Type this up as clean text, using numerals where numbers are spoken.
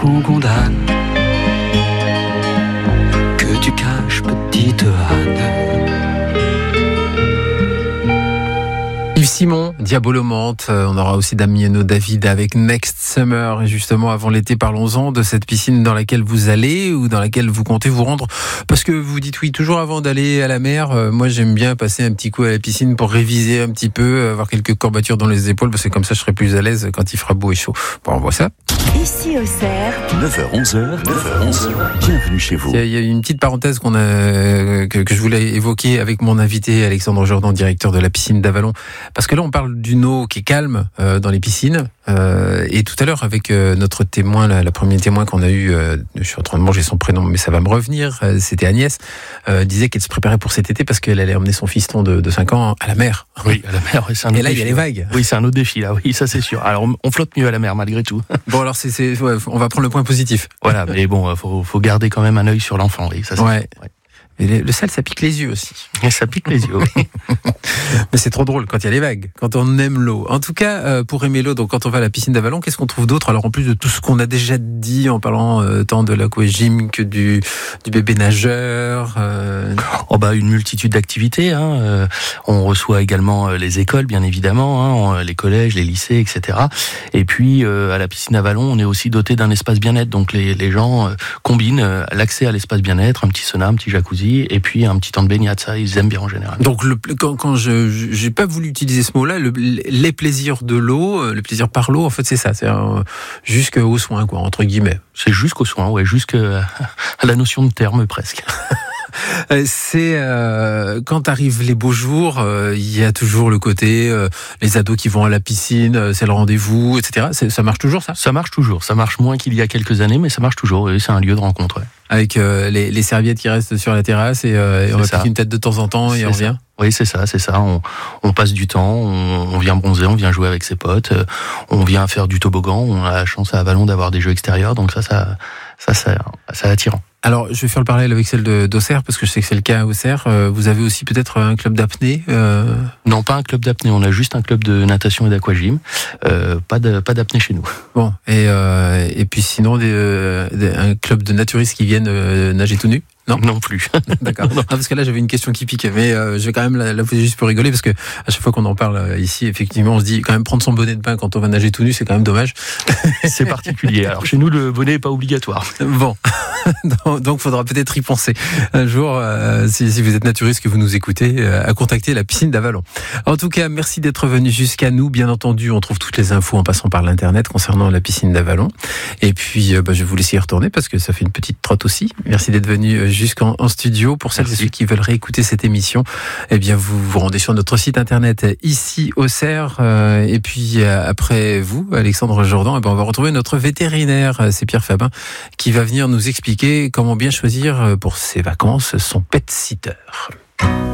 qu'on condamne, que tu caches, petite Anne. Yves Simon, Diabolomante, on aura aussi Damiano David avec Next Summer. Et justement, avant l'été, parlons-en de cette piscine dans laquelle vous allez ou dans laquelle vous comptez vous rendre. Parce que vous dites oui, toujours avant d'aller à la mer. Moi, j'aime bien passer un petit coup à la piscine pour réviser un petit peu, avoir quelques courbatures dans les épaules, parce que comme ça, je serai plus à l'aise quand il fera beau et chaud. Bon, on voit ça. Ici Auxerre, 9h-11h, bienvenue chez vous. Il y a une petite parenthèse que je voulais évoquer avec mon invité Alexandre Jordan, directeur de la piscine d'Avallon. Parce que là, on parle d'une eau qui est calme dans les piscines. Et tout à l'heure, avec notre témoin, la première témoin qu'on a eu, je suis en train de manger son prénom, mais ça va me revenir, c'était Agnès, disait qu'elle se préparait pour cet été parce qu'elle allait emmener son fiston de 5 ans à la mer. Oui, à la mer, c'est un autre Et là, défi. il y a les vagues. Oui, c'est un autre défi, là, oui, ça c'est sûr. Alors, on flotte mieux à la mer, malgré tout. Bon, alors, ouais, on va prendre le point positif. Voilà, mais bon, faut garder quand même un œil sur l'enfant, oui, ça c'est Ouais. sûr, ouais. Et le sel, ça pique les yeux aussi. Et ça pique les yeux, oui. Mais c'est trop drôle quand il y a les vagues, quand on aime l'eau. En tout cas, pour aimer l'eau, donc quand on va à la piscine d'Avallon, qu'est-ce qu'on trouve d'autre? Alors en plus de tout ce qu'on a déjà dit en parlant tant de l'aquagym que du bébé nageur. Oh bah une multitude d'activités. Hein. On reçoit également les écoles, bien évidemment, hein, les collèges, les lycées, etc. Et puis à la piscine d'Avallon, on est aussi doté d'un espace bien-être. Donc les gens combinent l'accès à l'espace bien-être, un petit sauna, un petit jacuzzi, et puis un petit temps de baignade. Ça, ils aiment bien en général. Donc quand j'ai pas voulu utiliser ce mot-là, les plaisirs de l'eau, le plaisir par l'eau, en fait c'est ça, c'est jusqu'aux soins, quoi, entre guillemets. C'est jusqu'aux soins, ouais, jusqu'à la notion de terme presque. C'est quand arrivent les beaux jours, il y a toujours le côté les ados qui vont à la piscine, c'est le rendez-vous, etc. Ça marche toujours, ça? Ça marche toujours. Ça marche moins qu'il y a quelques années, mais ça marche toujours. Et c'est un lieu de rencontre. Ouais. Avec les serviettes qui restent sur la terrasse et on va piquer une tête de temps en temps et on revient. Oui, c'est ça. On passe du temps, on vient bronzer, on vient jouer avec ses potes, on vient faire du toboggan. On a la chance à Avallon d'avoir des jeux extérieurs, donc ça c'est attirant. Alors, je vais faire le parallèle avec celle d'Auxerre, parce que je sais que c'est le cas à Auxerre. Vous avez aussi peut-être un club d'apnée Non, pas un club d'apnée. On a juste un club de natation et d'aquagym. Pas d'apnée chez nous. Bon, et puis sinon, un club de naturistes qui viennent nager tout nus? Non plus. D'accord. Parce que là, j'avais une question qui pique, mais je vais quand même la poser juste pour rigoler, parce que à chaque fois qu'on en parle ici, effectivement, on se dit quand même prendre son bonnet de bain quand on va nager tout nu, c'est quand même dommage. C'est particulier. Alors chez nous, le bonnet n'est pas obligatoire. Bon, donc faudra peut-être y penser un jour, si vous êtes naturiste que vous nous écoutez, à contacter la piscine d'Avallon. En tout cas, merci d'être venu jusqu'à nous. Bien entendu, on trouve toutes les infos en passant par l'internet concernant la piscine d'Avallon. Et puis, je vais vous laisser y retourner parce que ça fait une petite trotte aussi. Merci d'être venu jusqu'en studio. Pour celles et ceux qui veulent réécouter cette émission, eh bien, vous vous rendez sur notre site internet ici Auxerre. Et puis, après vous, Alexandre Jordan, on va retrouver notre vétérinaire, c'est Pierre Fabin, qui va venir nous expliquer comment bien choisir pour ses vacances son pet sitter.